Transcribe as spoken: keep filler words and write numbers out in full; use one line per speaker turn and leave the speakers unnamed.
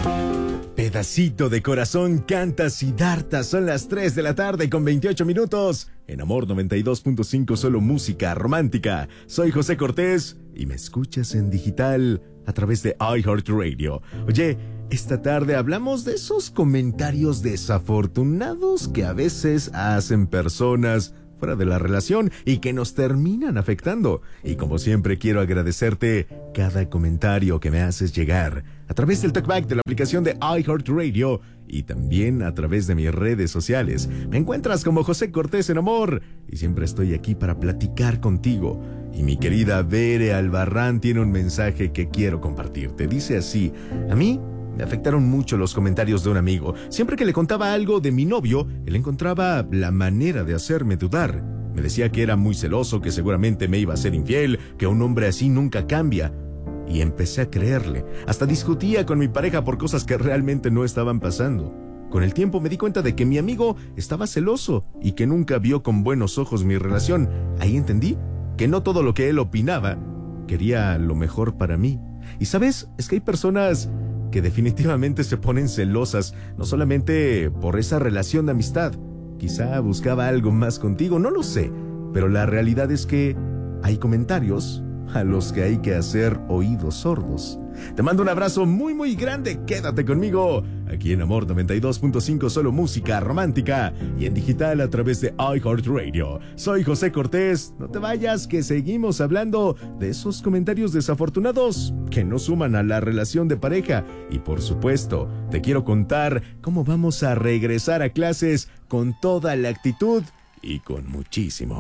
Pedacito de corazón canta Siddhartha. Son las tres de la tarde con veintiocho minutos. En Amor noventa y dos punto cinco, solo música romántica. Soy José Cortés y me escuchas en digital a través de iHeartRadio. Oye, esta tarde hablamos de esos comentarios desafortunados que a veces hacen personas fuera de la relación y que nos terminan afectando. Y como siempre quiero agradecerte cada comentario que me haces llegar a través del talkback de la aplicación de iHeartRadio y también a través de mis redes sociales. Me encuentras como José Cortés en Amor y siempre estoy aquí para platicar contigo. Y mi querida Bere Albarrán tiene un mensaje que quiero compartirte. Dice así: a mí me afectaron mucho los comentarios de un amigo. Siempre que le contaba algo de mi novio, él encontraba la manera de hacerme dudar. Me decía que era muy celoso, que seguramente me iba a ser infiel, que un hombre así nunca cambia. Y empecé a creerle. Hasta discutía con mi pareja por cosas que realmente no estaban pasando. Con el tiempo me di cuenta de que mi amigo estaba celoso y que nunca vio con buenos ojos mi relación. Ahí entendí que no todo lo que él opinaba quería lo mejor para mí. Y sabes, es que hay personas que definitivamente se ponen celosas, no solamente por esa relación de amistad. Quizá buscaba algo más contigo, no lo sé, pero la realidad es que hay comentarios a los que hay que hacer oídos sordos. Te mando un abrazo muy muy grande, quédate conmigo, aquí en Amor noventa y dos punto cinco, solo música romántica y en digital a través de iHeartRadio. Soy José Cortés, no te vayas que seguimos hablando de esos comentarios desafortunados que no suman a la relación de pareja. Y por supuesto, te quiero contar cómo vamos a regresar a clases con toda la actitud y con muchísimo